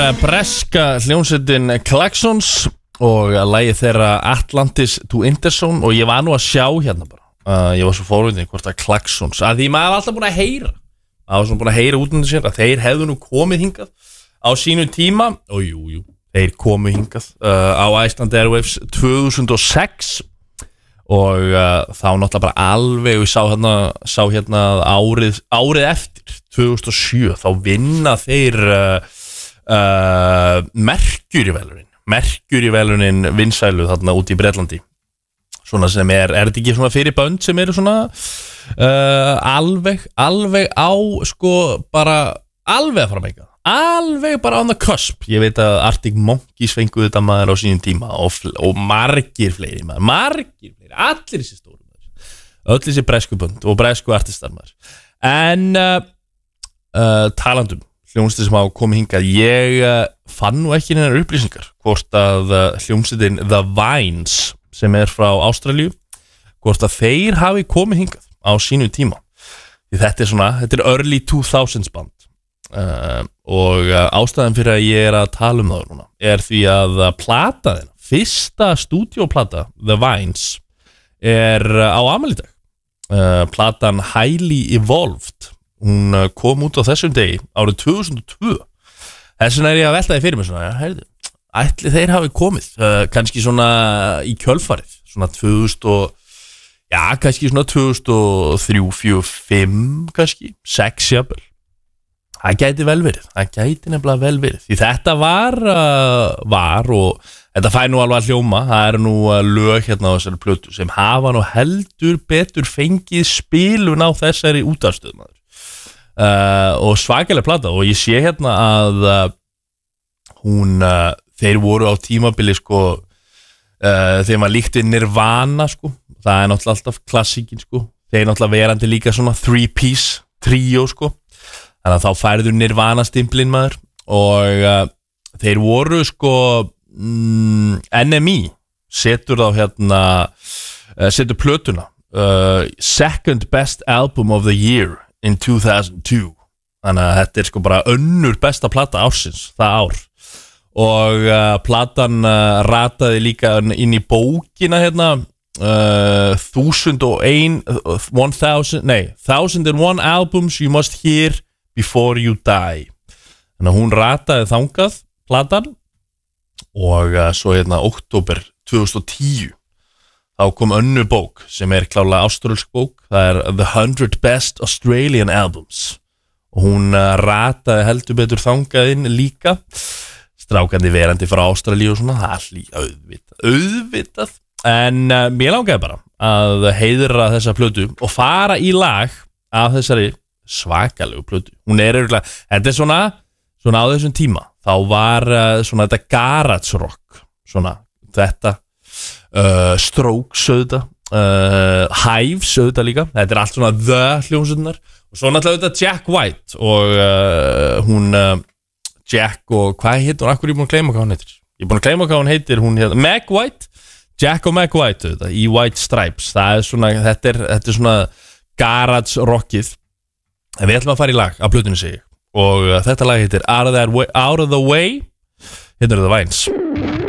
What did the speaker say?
breska hljómsveitin Klaxons og lagið þeirra Atlantis to Interzone og ég var nú að sjá hérna bara ég var svo forvitinn hvort að Klaxons að því maður var alltaf búin að heyra út undir sér að þeir hefðu nú komið hingað á sínu tíma og jú, þeir komu hingað á Iceland Airwaves 2006 og þá náttúrulega bara alveg við sá hérna árið eftir 2007 þá vinna þeir Mercury-velunin vinsælu þarna út í Bretlandi svona sem þetta ekki svona fyrir bönd sem eru svona alveg á sko bara alveg að fara með alveg bara on the cusp ég veit að Arctic Monkeys fengu þetta maður á sínum tíma og margir fleiri allir þessi stóru maður öll þessi bresku bönd og bresku artistar maður en talandum hljómsveitir sem hafa komið hingað ég fann nú ekki neinar upplýsingar hvort að hljómsveitin The Vines sem frá Ástralíu hvort að þeir hafi komið hingað á sínu tíma því þetta er early 2000s band og ástæðan fyrir að ég að tala það núna því að plataðin fyrsta stúdíóplata The Vines á afmælisdag platan Highly Evolved hún kom út á þessum degi árið 2002 þess vegna ég að velta því fyrir mig svona heyrðu, ætli þeir hafi komið kannski svona í kjölfarið svona 2000 kannski svona 2003, 2004, 2005 kannski 6 jafnvel það gæti nefnilega vel verið því þetta var og þetta fær nú alveg að hljóma það nú lög hérna á þessari plötu sem hafa nú heldur betur fengið spilun á þessari útvarpsstöð og svakalega plata og ég sé hérna að þeir voru á tímabili sko þegar maður líkti Nirvana sko það náttúrulega alltaf klassíkin sko þeir náttúrulega verandi líka svona 3-piece tríó sko þannig að þá færðu Nirvana stimplinn maður og þeir voru sko NME setur þá hérna setur plötuna second best album of the year in 2002 þannig að þetta sko bara önnur besta plata ársins það ár og platan rataði líka inn í bókina hérna 1001 albums you must hear before you die þannig að hún rataði þangað platan og svo hérna október 2010 þá kom önnur bók sem klálega áströlsk bók það The 100 Best Australian Albums og hún rataði heldur betur þangað inn líka strákandi verandi frá Ástralíu og svona það auðvitað en mér langaði bara að heiðra þessa plötu og fara í lag af þessari svakalegu plötu hún örugglega þetta svona á þessum tíma þá var svona þetta garage rock svona þetta Strokes auðvitað Hives auðvitað líka þetta allt svona The hljómsveitirnar og svo náttúrulega auðvitað Jack White og hún Jack og hvað heitir hún akkur ég er búin að gleyma hvað hún heitir hún Meg White Jack og Meg White auðvitað í White Stripes það svona þetta er svona garage rockið en við ætlum að fara í lag af plötunni segi og þetta lag heitir Out of the Way hérna The Vines